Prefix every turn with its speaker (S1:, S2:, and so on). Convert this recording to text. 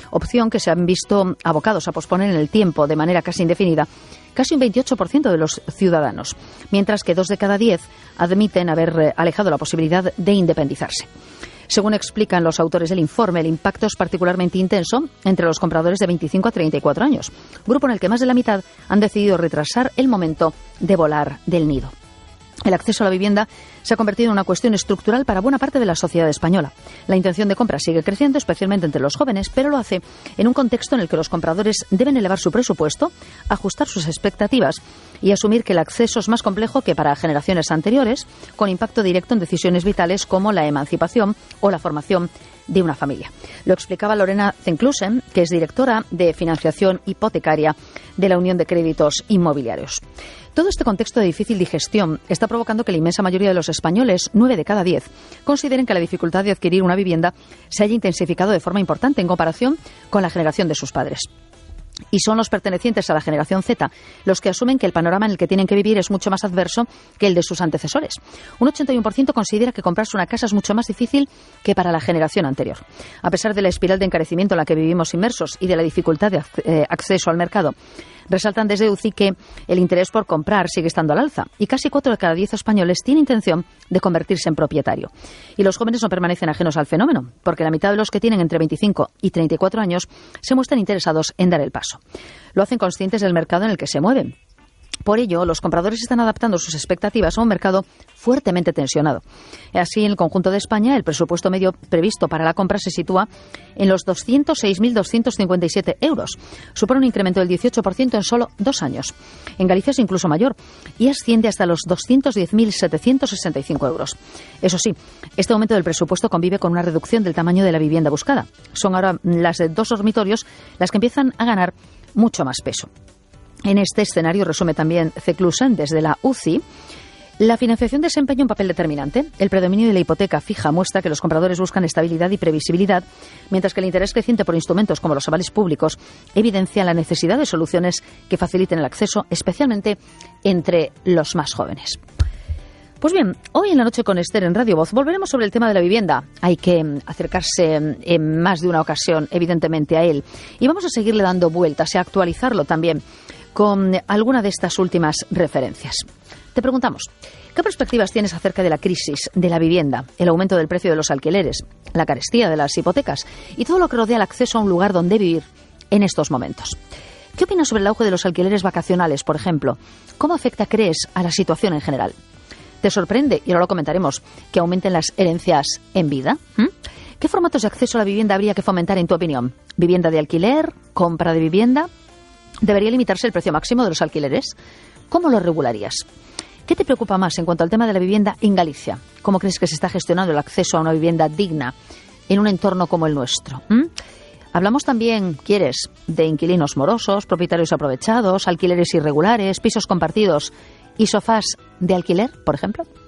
S1: opción que se han visto abocados a posponer en el tiempo de manera casi indefinida casi un 28% de los ciudadanos, mientras que 2 de cada 10 admiten haber alejado la posibilidad de independizarse. Según explican los autores del informe, el impacto es particularmente intenso entre los compradores de 25 a 34 años, grupo en el que más de la mitad han decidido retrasar el momento de volar del nido. El acceso a la vivienda se ha convertido en una cuestión estructural para buena parte de la sociedad española. La intención de compra sigue creciendo, especialmente entre los jóvenes, pero lo hace en un contexto en el que los compradores deben elevar su presupuesto, ajustar sus expectativas y asumir que el acceso es más complejo que para generaciones anteriores, con impacto directo en decisiones vitales como la emancipación o la formación de una familia. Lo explicaba Lorena Zenclusen, que es directora de financiación hipotecaria de la Unión de Créditos Inmobiliarios. Todo este contexto de difícil digestión está provocando que la inmensa mayoría de los españoles, 9 de cada 10, consideren que la dificultad de adquirir una vivienda se haya intensificado de forma importante en comparación con la generación de sus padres. Y son los pertenecientes a la generación Z los que asumen que el panorama en el que tienen que vivir es mucho más adverso que el de sus antecesores. Un 81% considera que comprarse una casa es mucho más difícil que para la generación anterior. A pesar de la espiral de encarecimiento en la que vivimos inmersos y de la dificultad de acceso al mercado, resaltan desde UCI que el interés por comprar sigue estando al alza y casi 4 de cada 10 españoles tiene intención de convertirse en propietario. Y los jóvenes no permanecen ajenos al fenómeno, porque la mitad de los que tienen entre 25 y 34 años se muestran interesados en dar el paso. Lo hacen conscientes del mercado en el que se mueven. Por ello, los compradores están adaptando sus expectativas a un mercado fuertemente tensionado. Así, en el conjunto de España, el presupuesto medio previsto para la compra se sitúa en los 206.257 euros. Supone un incremento del 18% en solo 2 años. En Galicia es incluso mayor y asciende hasta los 210.765 euros. Eso sí, este aumento del presupuesto convive con una reducción del tamaño de la vivienda buscada. Son ahora las de 2 dormitorios las que empiezan a ganar mucho más peso. En este escenario, resume también Zenclusen desde la UCI, la financiación desempeña un papel determinante. El predominio de la hipoteca fija muestra que los compradores buscan estabilidad y previsibilidad, mientras que el interés creciente por instrumentos como los avales públicos evidencia la necesidad de soluciones que faciliten el acceso, especialmente entre los más jóvenes. Pues bien, hoy en la noche con Esther en Radio Voz volveremos sobre el tema de la vivienda. Hay que acercarse en más de una ocasión, evidentemente, a él. Y vamos a seguirle dando vueltas y a actualizarlo también con alguna de estas últimas referencias. Te preguntamos, ¿qué perspectivas tienes acerca de la crisis de la vivienda, el aumento del precio de los alquileres, la carestía de las hipotecas y todo lo que rodea el acceso a un lugar donde vivir en estos momentos? ¿Qué opinas sobre el auge de los alquileres vacacionales, por ejemplo? ¿Cómo afecta, crees, a la situación en general? ¿Te sorprende, y ahora lo comentaremos, que aumenten las herencias en vida? ¿Qué formatos de acceso a la vivienda habría que fomentar en tu opinión? ¿Vivienda de alquiler? ¿Compra de vivienda? ¿Debería limitarse el precio máximo de los alquileres? ¿Cómo lo regularías? ¿Qué te preocupa más en cuanto al tema de la vivienda en Galicia? ¿Cómo crees que se está gestionando el acceso a una vivienda digna en un entorno como el nuestro? Hablamos también, ¿quieres?, de inquilinos morosos, propietarios aprovechados, alquileres irregulares, pisos compartidos y sofás de alquiler, por ejemplo.